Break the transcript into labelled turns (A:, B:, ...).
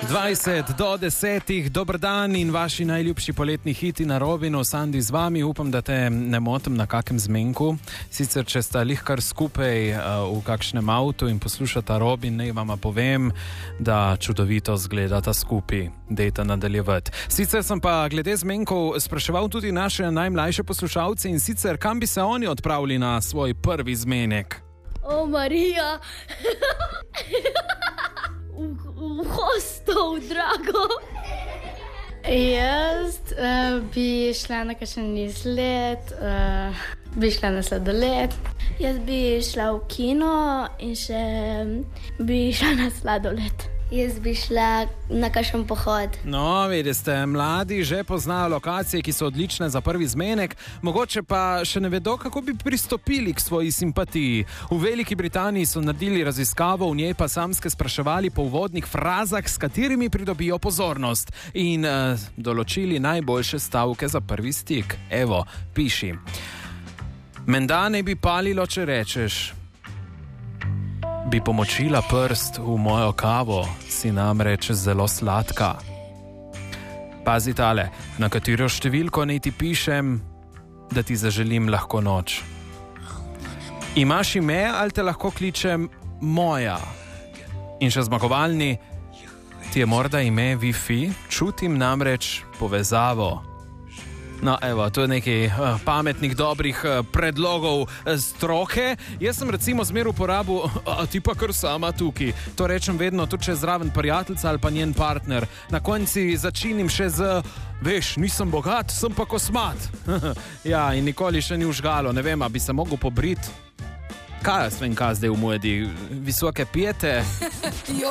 A: 20 do 10, dober dan in vaši najljubši poletni hiti na Robinu, Sandi z vami, upam, da te ne motim na kakem zmenku. Sicer, če sta lihkar skupaj v kakšnem avtu in poslušata Robin, naj vama povem, da čudovito zgledata skupaj, dejta nadaljevati. Sicer sem pa glede zmenkov spraševal tudi naše najmlajše poslušalce in sicer, kam bi se oni odpravili na svoj prvi zmenek?
B: O, Marija! V hostel, drago.
C: Jaz bi šla na kakšen izlet, bi šla na sladoled.
B: Jaz bi šla v kino in še bi šla na sladoled. Jaz bi šla na kakšen pohod.
A: No, vidite, mladi že poznajo lokacije, ki so odlične za prvi zmenek, mogoče pa še ne vedo, kako bi pristopili k svoji simpatiji. V Veliki Britaniji so naredili raziskavo, v njej pa samske spraševali po uvodnih frazah, s katerimi pridobijo pozornost in določili najboljše stavke za prvi stik. Evo, piši. Menda ne bi palilo, če rečeš: bi pomočila prst v mojo kavo, si namreč zelo sladka. Pazi tale, na katero številko naj ti pišem, da ti zaželim lahko noč. Imaš ime ali te lahko kličem moja? In še zmagovalni, ti je morda ime Wi-Fi, čutim namreč povezavo. No, evo, to je nekaj pametnih, dobrih predlogov stroke. Jaz sem recimo zmer uporabil, a ti pa kar sama tukaj. To rečem vedno, tudi če je zraven prijateljica ali pa njen partner. Na konci začinim še z, veš, nisem bogat, sem pa kosmat. Ja, in nikoli še ni užgalo, ne vem, a bi se mogel pobriti. Kaj jaz vem, kaj zdaj v mojedi? Visoke pijete?